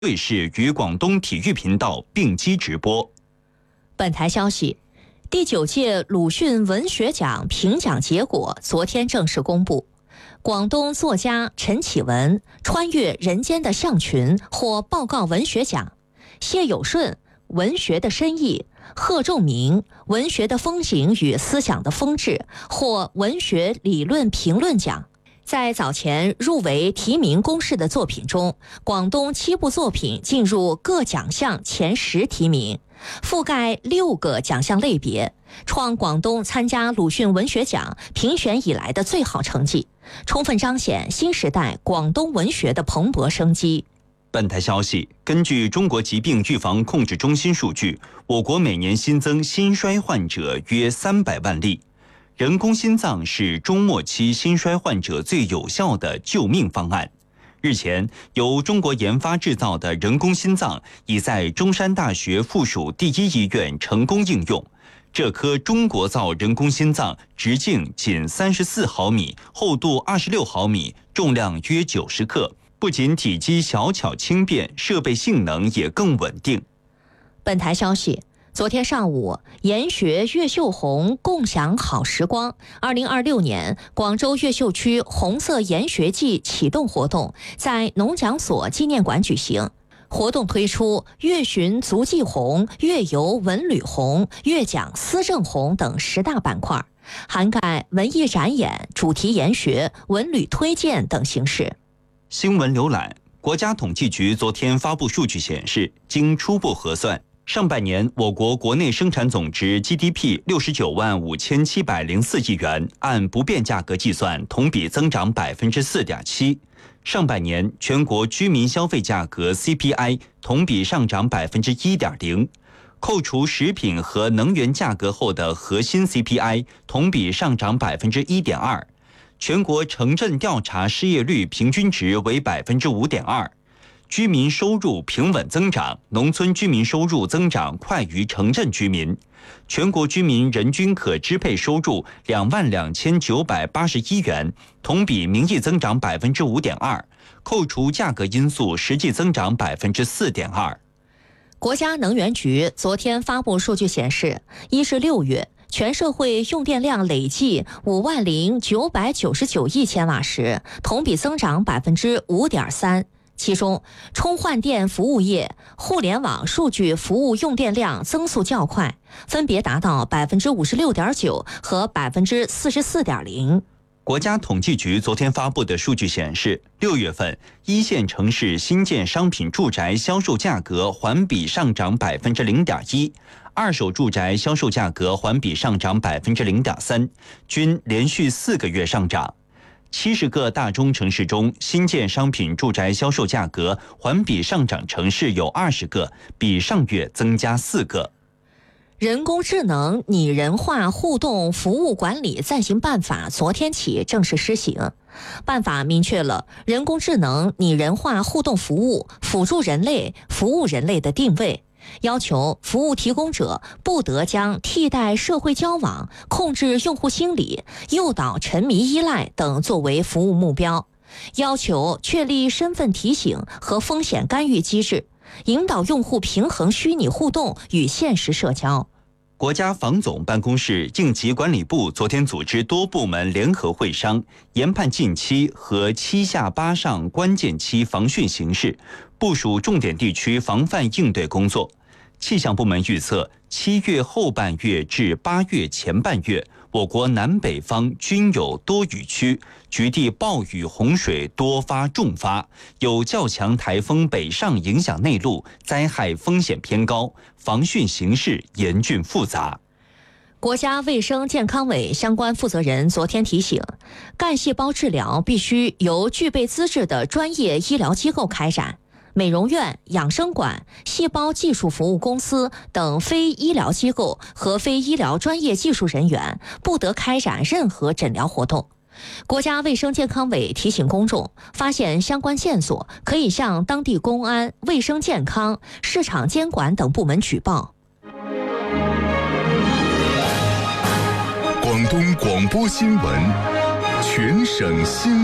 卫视与广东体育频道并机直播。 本台消息，第9届鲁迅文学奖评奖结果昨天正式公布。广东作家陈启文《穿越人间的象群》获报告文学奖，谢有顺《文学的深意》，贺仲明《文学的风景与思想的风致》获文学理论评论奖。在早前入围提名公示的作品中，广东7部作品进入各奖项前10提名，覆盖6个奖项类别，创广东参加鲁迅文学奖评选以来的最好成绩，充分彰显新时代广东文学的蓬勃生机。 本台消息，根据中国疾病预防控制中心数据，我国每年新增心衰患者约300万例。人工心脏是中末期心衰患者最有效的救命方案。日前，由中国研发制造的人工心脏已在中山大学附属第1医院成功应用。这颗中国造人工心脏直径仅34毫米，厚度26毫米，重量约90克，不仅体积小巧轻便，设备性能也更稳定。 本台消息，昨天上午，研学越秀红共享好时光2026年广州越秀区红色研学季启动活动在农讲所纪念馆举行。活动推出越寻足迹红、越游文旅红、越讲思政红等10大板块，涵盖文艺展演、主题研学、文旅推荐等形式。 新闻浏览，国家统计局昨天发布数据显示，经初步核算，上半年我国国内生产总值 GDP 69万5704亿元，按不变价格计算，同比增长 4.7%。上半年全国居民消费价格 CPI 同比上涨 1.0%， 扣除食品和能源价格后的核心 CPI 同比上涨 1.2%。全国城镇调查失业率平均值为 5.2%。居民收入平稳增长，农村居民收入增长快于城镇居民。全国居民人均可支配收入22981元，同比名义增长 5.2%， 扣除价格因素实际增长 4.2%。 国家能源局昨天发布数据显示，1至6月全社会用电量累计50999亿千瓦时，同比增长 5.3%。其中，充换电服务业、互联网数据服务用电量增速较快，分别达到 56.9% 和 44.0%。 国家统计局昨天发布的数据显示，6月份一线城市新建商品住宅销售价格环比上涨 0.1%， 二手住宅销售价格环比上涨 0.3%， 均连续4个月上涨。70个大中城市中，新建商品住宅销售价格环比上涨城市有20个，比上月增加4个。 人工智能拟人化互动服务管理暂行办法昨天起正式施行。办法明确了人工智能拟人化互动服务辅助人类、服务人类的定位，要求服务提供者不得将替代社会交往、控制用户心理、诱导沉迷依赖等作为服务目标，要求确立身份提醒和风险干预机制，引导用户平衡虚拟互动与现实社交。 国家防总办公室应急管理部昨天组织多部门联合会商，研判近期和7下8上关键期防汛形势，部署重点地区防范应对工作。气象部门预测，7月后半月至8月前半月，我国南北方均有多雨区，局地暴雨洪水多发重发，有较强台风北上影响内陆，灾害风险偏高，防汛形势严峻复杂。 国家卫生健康委相关负责人昨天提醒，干细胞治疗必须由具备资质的专业医疗机构开展，美容院、养生馆、细胞技术服务公司等非医疗机构和非医疗专业技术人员不得开展任何诊疗活动。国家卫生健康委提醒公众，发现相关线索可以向当地公安、卫生健康、市场监管等部门举报。 广东广播新闻，全省新